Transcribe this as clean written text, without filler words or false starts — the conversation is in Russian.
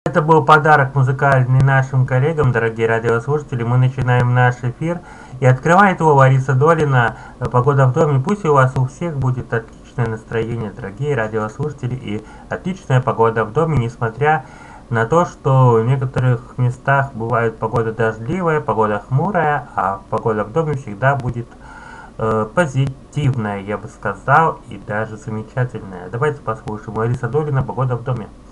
Это был подарок музыкальный нашим коллегам, дорогие радиослушатели. Мы начинаем наш эфир. И открывает его Лариса Долина. Погода в доме. Пусть у вас у всех будет отличное настроение, дорогие радиослушатели. И отличная погода в доме, несмотря на то, что в некоторых местах бывает погода дождливая, погода хмурая, а погода в доме всегда будет позитивная, я бы сказал, и даже замечательная. Давайте послушаем Лариса Долина «Погода в доме».